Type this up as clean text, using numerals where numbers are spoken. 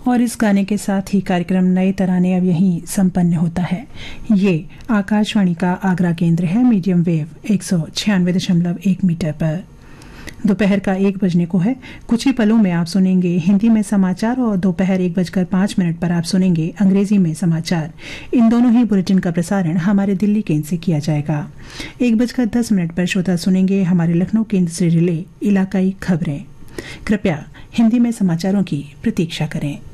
और इस गाने के साथ ही कार्यक्रम नए तराने अब यहीं संपन्न होता है। ये आकाशवाणी का आगरा केंद्र है, मीडियम वेव 196.1 मीटर पर। दोपहर का 1 बजने को है। कुछ ही पलों में आप सुनेंगे हिंदी में समाचार और दोपहर 1:05 पर आप सुनेंगे अंग्रेजी में समाचार। इन दोनों ही बुलेटिन का प्रसारण हमारे दिल्ली केंद्र से किया जाएगा। 1:10 पर श्रोता सुनेंगे हमारे लखनऊ केंद्र से रिले इलाकाई खबरें। कृपया हिंदी में समाचारों की प्रतीक्षा करें।